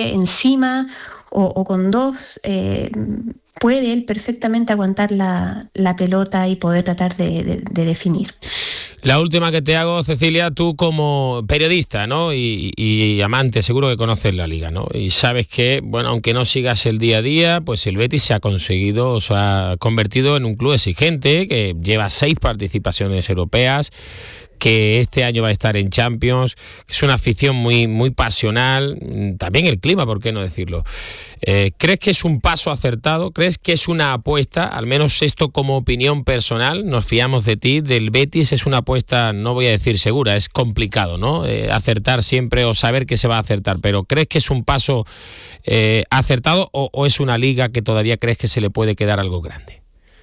esté encima o con dos, puede él perfectamente aguantar la pelota y poder tratar de definir. La última que te hago, Cecilia, tú como periodista, ¿no? Y amante, seguro que conoces la liga, ¿no? Y sabes que, bueno, aunque no sigas el día a día, pues el Betis se ha convertido en un club exigente, que lleva 6 participaciones europeas, que este año va a estar en Champions, es una afición muy, muy pasional, también el clima, ¿por qué no decirlo? ¿Crees que es un paso acertado? ¿Crees que es una apuesta? Al menos esto como opinión personal, nos fiamos de ti, del Betis, es una apuesta, no voy a decir segura, es complicado, ¿no? Acertar siempre o saber que se va a acertar, pero ¿crees que es un paso acertado o es una liga que todavía crees que se le puede quedar algo grande?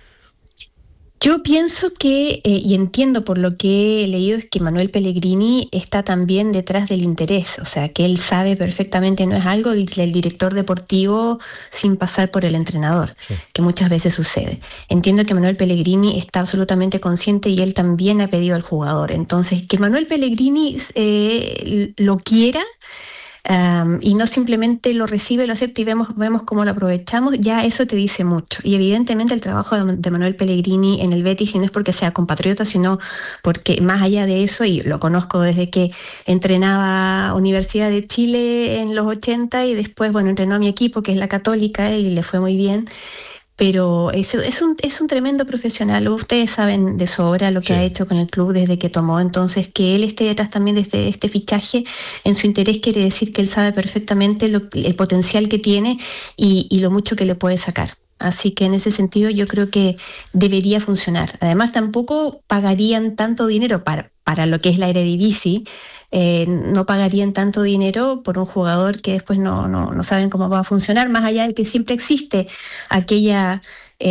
Yo pienso que, y entiendo por lo que he leído, es que Manuel Pellegrini está también detrás del interés, o sea, que él sabe perfectamente, no es algo del director deportivo sin pasar por el entrenador, sí, que muchas veces sucede. Entiendo que Manuel Pellegrini está absolutamente consciente y él también ha pedido al jugador. Entonces, que Manuel Pellegrini lo quiera, y no simplemente lo recibe, lo acepta y vemos cómo lo aprovechamos, ya eso te dice mucho. Y evidentemente el trabajo de Manuel Pellegrini en el Betis, y no es porque sea compatriota, sino porque más allá de eso, y lo conozco desde que entrenaba Universidad de Chile en los 80 y después, bueno, entrenó a mi equipo, que es la Católica, y le fue muy bien. Pero es un tremendo profesional. Ustedes saben de sobra lo que ha hecho con el club desde que tomó. Entonces, que él esté detrás también de este fichaje en su interés quiere decir que él sabe perfectamente el potencial que tiene y lo mucho que le puede sacar. Así que en ese sentido yo creo que debería funcionar. Además, tampoco pagarían tanto dinero para lo que es la Eredivisie. No pagarían tanto dinero por un jugador que después no saben cómo va a funcionar, más allá de que siempre existe aquella,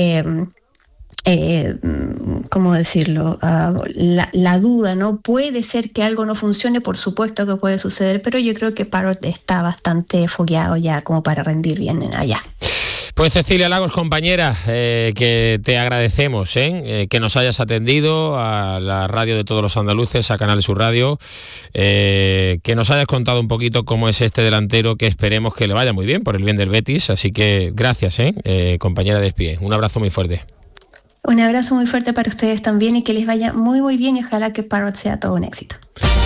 ¿cómo decirlo? La duda, ¿no? Puede ser que algo no funcione, por supuesto que puede suceder, pero yo creo que Parrott está bastante fogueado ya como para rendir bien allá. Pues Cecilia Lagos, compañera, que te agradecemos que nos hayas atendido a la radio de todos los andaluces, a Canal Sur Radio, que nos hayas contado un poquito cómo es este delantero, que esperemos que le vaya muy bien por el bien del Betis, así que gracias, compañera de Espie, un abrazo muy fuerte. Un abrazo muy fuerte para ustedes también y que les vaya muy muy bien y ojalá que Parrott sea todo un éxito.